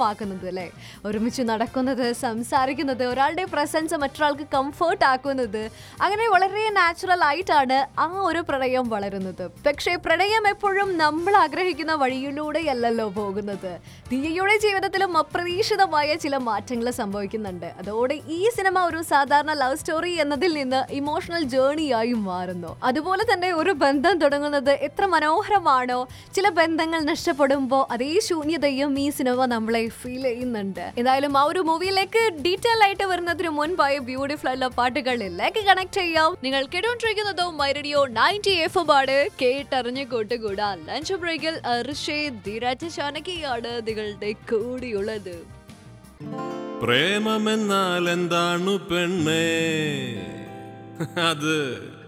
മനോഹരമാക്കുന്നത് അല്ലേ? ഒരുമിച്ച് നടക്കുന്നത്, സംസാരിക്കുന്നത്, ഒരാളുടെ പ്രസൻസ് മറ്റൊരാൾക്ക് കംഫർട്ട് ആക്കുന്നത്, അങ്ങനെ വളരെ നാച്ചുറൽ ആയിട്ടാണ് ആ ഒരു പ്രണയം വളരുന്നത്. പക്ഷേ പ്രണയം എപ്പോഴും നമ്മൾ ആഗ്രഹിക്കുന്ന വഴിയിലൂടെയല്ലല്ലോ പോകുന്നത്. ദിയയുടെ ജീവിതത്തിലും അപ്രതീക്ഷിതമായ ചില മാറ്റങ്ങൾ സംഭവിക്കുന്നുണ്ട്. അതോടെ ഈ സിനിമ ഒരു സാധാരണ ലവ് സ്റ്റോറി എന്നതിൽ നിന്ന് ഇമോഷണൽ ജേർണിയായി മാറുന്നു. അതുപോലെ തന്നെ ഒരു ബന്ധം തുടങ്ങുന്നത് എത്ര മനോഹരമാണോ, ചില ബന്ധങ്ങൾ നഷ്ടപ്പെടുമ്പോൾ അതേ ശൂന്യതയും ഈ സിനിമ നമ്മളെ ഫീൽ ചെയ്യുന്നുണ്ട്. എന്തായാലും ആ ഒരു മൂവിയിലേക്ക് ഡീറ്റെയിൽ ആയിട്ട് വരുന്നതിന് മുൻപായി ബ്യൂട്ടിഫുൾ ആയിട്ടുള്ള പാട്ടുകളിലേക്ക് കണക്ട് ചെയ്യാം. നിങ്ങൾ കേട്ടോണ്ടിരിക്കുന്നതോ മൈ റേഡിയോ 90 FM ആണ്. കേട്ടറിഞ്ഞ് കൂട്ടുകൂടാ. ലഞ്ച് ബ്രേക്കിൽ ധീരാജ് ചാനകിയാണ് നിങ്ങളുടെ കൂടിയുള്ളത്. പ്രേമമെന്നാൽ എന്താണു പെണ്ണേ? അത്